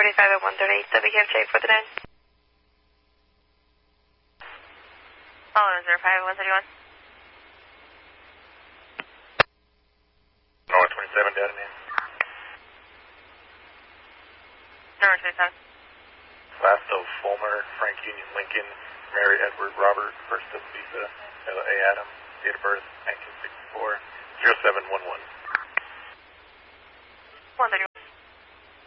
45 at 138, WKFJ for the 9. Follow 05 at 131. North 27, data name. North 27. Lasto, Fulmer, Frank Union, Lincoln, Mary Edward, Robert.